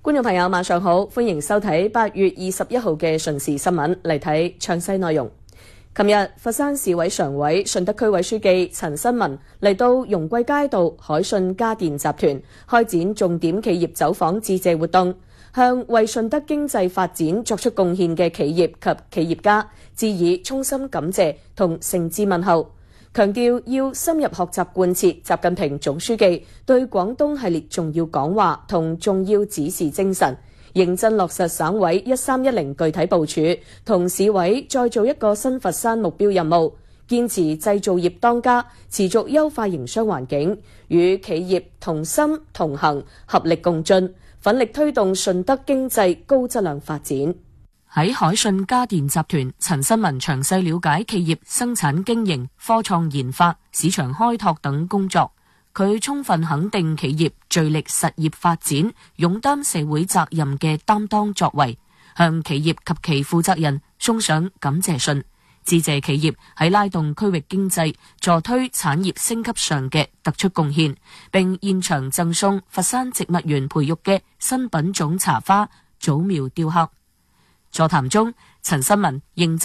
觀眾朋友晚上好，歡迎收睇8月21號嘅順時新聞，嚟睇詳細內容。琴日，佛山市委常委、順德區委書記陳新民嚟到容桂街道海信家電集團開展重點企業走訪致謝活動，向為順德經濟發展作出貢獻嘅企業及企業家致以衷心感謝同誠摯問候，強調要深入學習貫徹習近平總書記對廣東系列重要講話同重要指示精神，認真落實省委1310具體部署同市委再造一個新佛山目標任務，堅持製造業當家，持續優化營商環境，與企業同心同行，合力共進，奮力推動順德經濟高質量發展。喺海信家電集團，陳新民詳細了解企業生產經營、科創研發、市場開拓等工作。佢充分肯定企業聚力實業發展、勇擔社會責任嘅擔當作為，向企業及其負責人送上感謝信，致謝企業喺拉動區域經濟、助推產業升級上嘅突出貢獻，並現場贈送佛山植物園培育嘅新品種茶花、早苗雕刻。座談中，陳新民認